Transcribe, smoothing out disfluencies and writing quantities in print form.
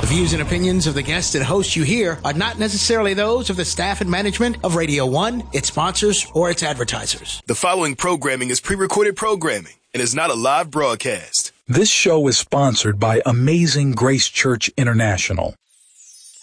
views and opinions of the guests and hosts you hear are not necessarily those of the staff and management of Radio 1, its sponsors, or its advertisers. The following programming is pre-recorded programming and is not a live broadcast. This show is sponsored by Amazing Grace Church International.